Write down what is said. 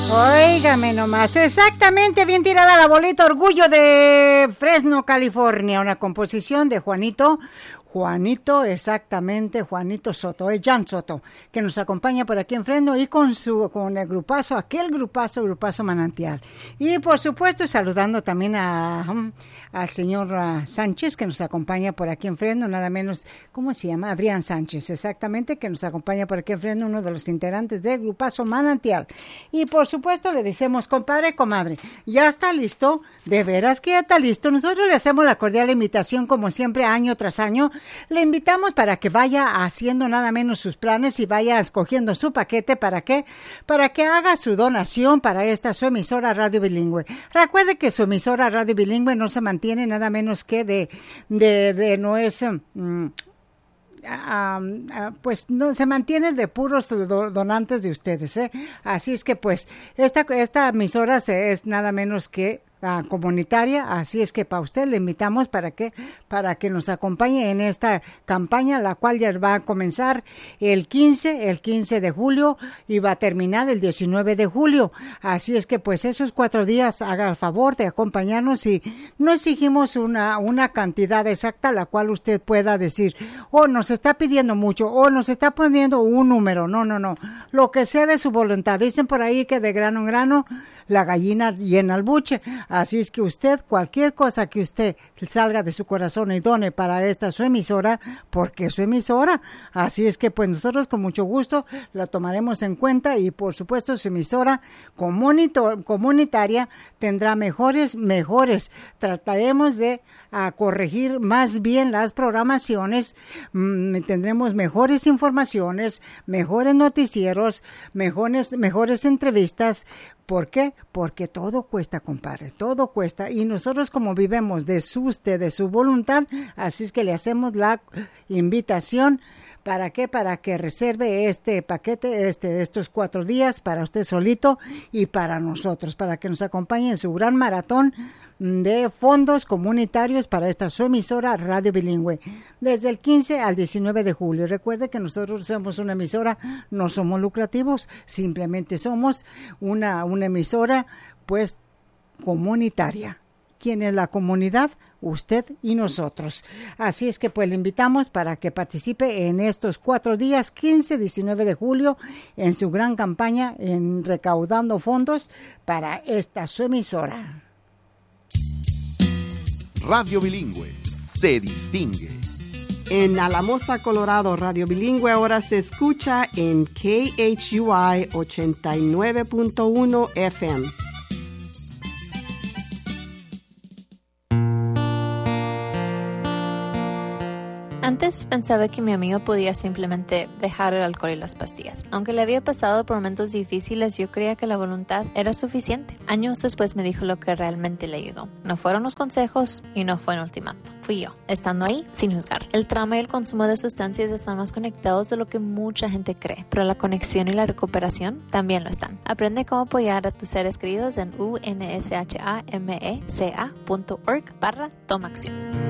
Óigame nomás, exactamente bien tirada la bolita Orgullo de Fresno, California, una composición de Juanito, exactamente, Juanito Soto, es Jan Soto, que nos acompaña por aquí en Fresno y con el grupazo, aquel grupazo Manantial. Y por supuesto saludando también al señor Sánchez, que nos acompaña por aquí en Fresno, nada menos, ¿cómo se llama? Adrián Sánchez, exactamente, que nos acompaña por aquí en Fresno, uno de los integrantes del grupazo Manantial. Y por supuesto le decimos, compadre, comadre, ya está listo, de veras que ya está listo. Nosotros le hacemos la cordial invitación, como siempre, año tras año. Le invitamos para que vaya haciendo nada menos sus planes y vaya escogiendo su paquete. ¿Para qué? Para que haga su donación para esta su emisora Radio Bilingüe. Recuerde que su emisora Radio Bilingüe no se mantiene nada menos que no es... pues no se mantiene de puros donantes de ustedes, ¿eh? Así es que pues esta emisora es nada menos que comunitaria, así es que para usted le invitamos para que nos acompañe en esta campaña, la cual ya va a comenzar el 15 de julio y va a terminar el 19 de julio, así es que pues esos 4 días haga el favor de acompañarnos y no exigimos una cantidad exacta la cual usted pueda decir, nos está pidiendo mucho, nos está poniendo un número, no, lo que sea de su voluntad. Dicen por ahí que de grano en grano la gallina llena el buche. Así es que usted, cualquier cosa que usted salga de su corazón y done para esta su emisora, porque es su emisora. Así es que pues nosotros con mucho gusto la tomaremos en cuenta y por supuesto su emisora comunitaria tendrá mejores. Trataremos de corregir más bien las programaciones, tendremos mejores informaciones, mejores noticieros, mejores entrevistas. ¿Por qué? Porque todo cuesta, compadre, todo cuesta. Y nosotros como vivimos de su voluntad, así es que le hacemos la invitación. ¿Para qué? Para que reserve este paquete, estos 4 días para usted solito y para nosotros, para que nos acompañe en su gran maratón de fondos comunitarios para esta su emisora Radio Bilingüe, desde el 15 al 19 de julio. Recuerde que nosotros somos una emisora, no somos lucrativos, simplemente somos una emisora, pues, comunitaria. ¿Quién es la comunidad? Usted y nosotros. Así es que pues le invitamos para que participe en estos 4 días, 15, 19 de julio, en su gran campaña en recaudando fondos para esta su emisora. Radio Bilingüe se distingue. En Alamosa, Colorado, Radio Bilingüe ahora se escucha en KHUI 89.1 FM. Antes pensaba que mi amigo podía simplemente dejar el alcohol y las pastillas. Aunque le había pasado por momentos difíciles, yo creía que la voluntad era suficiente. Años después me dijo lo que realmente le ayudó. No fueron los consejos y no fue un ultimato. Fui yo, estando ahí sin juzgar. El trauma y el consumo de sustancias están más conectados de lo que mucha gente cree, pero la conexión y la recuperación también lo están. Aprende cómo apoyar a tus seres queridos en unshameca.org/toma acción.